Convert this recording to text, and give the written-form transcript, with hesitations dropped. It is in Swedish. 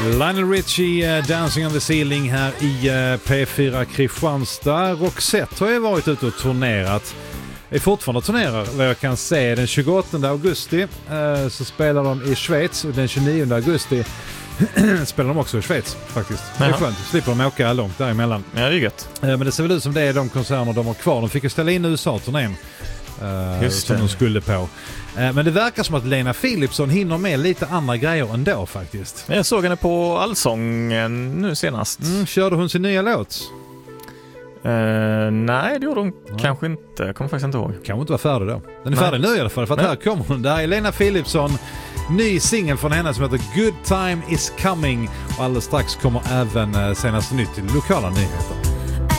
Lionel Richie, Dancing on the Ceiling här i P4 Kristianstad. Roxette har ju varit ute och turnerat. Är fortfarande turnerar, vad jag kan se. Den 28 augusti så spelar de i Schweiz och den 29 augusti spelar de också i Schweiz faktiskt. Det är skönt, slipper de åka långt däremellan. Ja, det är gött. Men det ser väl ut som det är de koncerner de har kvar. De fick ju ställa in USA-turnén som de skulle på. Men det verkar som att Lena Philipsson hinner med lite andra grejer ändå faktiskt. Jag såg henne på Allsången nu senast. Körde hon sin nya låt? Nej, det gjorde hon kanske inte. Jag kommer faktiskt inte ihåg. Kan inte vara färdig då. Den är färdig nu i alla fall, för att här kommer hon. Där är Lena Philipsson. Ny singel från henne som heter Good Time Is Coming. Och alldeles strax kommer även senaste nytt till lokala nyheter.